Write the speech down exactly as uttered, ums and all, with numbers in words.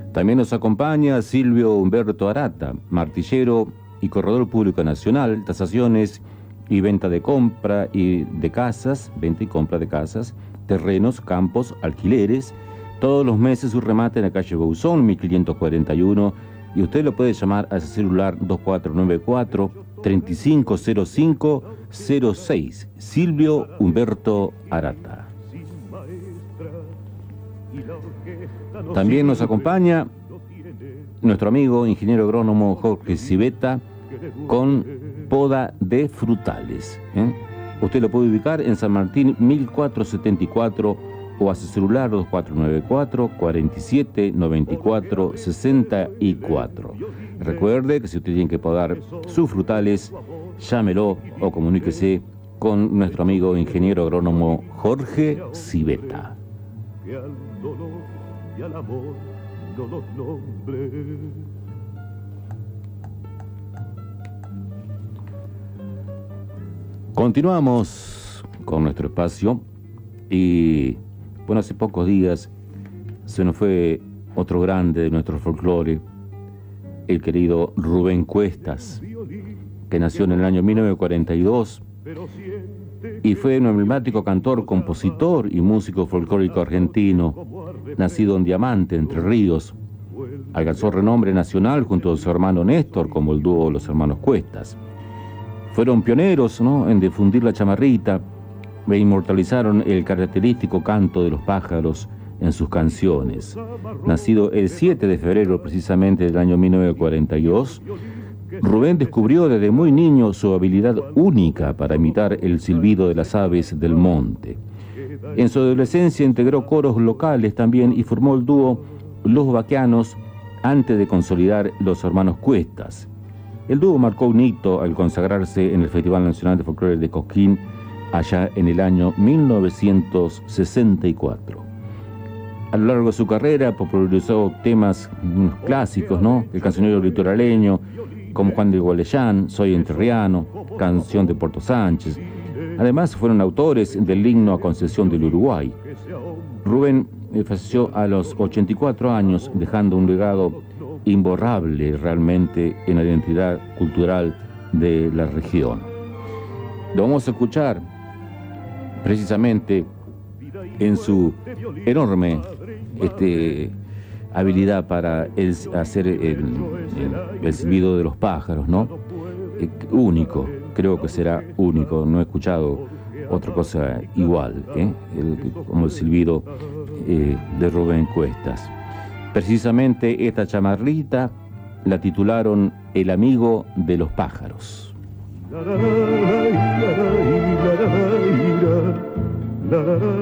También nos acompaña Silvio Humberto Arata, martillero y corredor público nacional, tasaciones y venta de compra y de casas, venta y compra de casas, terrenos, campos, alquileres. Todos los meses su remate en la calle Bauzón, mil quinientos cuarenta y uno, y usted lo puede llamar a ese celular dos cuatro nueve cuatro, tres cinco cero cinco cero seis. Silvio Humberto Arata. También nos acompaña nuestro amigo ingeniero agrónomo Jorge Civetta con poda de frutales, ¿eh? Usted lo puede ubicar en San Martín mil cuatrocientos setenta y cuatro o a su celular dos cuatro nueve cuatro, cuarenta y siete, noventa y cuatro, sesenta y cuatro. Recuerde que si usted tiene que podar sus frutales, llámelo o comuníquese con nuestro amigo ingeniero agrónomo Jorge Civetta. Que al dolor y al amor no los nombres. Continuamos con nuestro espacio y bueno, hace pocos días se nos fue otro grande de nuestro folclore, el querido Rubén Cuestas, que nació en el año mil novecientos cuarenta y dos y fue un emblemático cantor, compositor y músico folclórico argentino, nacido en Diamante, Entre Ríos. Alcanzó renombre nacional junto a su hermano Néstor como el dúo Los Hermanos Cuestas. Fueron pioneros, ¿no?, en difundir la chamarrita e inmortalizaron el característico canto de los pájaros en sus canciones. Nacido el siete de febrero precisamente del año mil novecientos cuarenta y dos, Rubén descubrió desde muy niño su habilidad única para imitar el silbido de las aves del monte. En su adolescencia integró coros locales también y formó el dúo Los Baquianos antes de consolidar Los Hermanos Cuestas. El dúo marcó un hito al consagrarse en el Festival Nacional de Folclore de Cosquín allá en el año mil novecientos sesenta y cuatro. A lo largo de su carrera popularizó temas clásicos, ¿no?, el cancionero litoraleño, como Juan de Gualeyán, Soy Entrerriano, Canción de Puerto Sánchez. Además fueron autores del himno a Concesión del Uruguay. Rubén falleció a los ochenta y cuatro años, dejando un legado imborrable realmente en la identidad cultural de la región. Lo vamos a escuchar precisamente en su enorme este, habilidad para el, hacer el, el, el silbido de los pájaros, ¿no? Eh, único, creo que será único, no he escuchado otra cosa igual, ¿eh? el, como el silbido eh, de Rubén Cuestas. Precisamente esta chamarrita la titularon El amigo de los pájaros. La, la, la, la, la, la, la, la, la.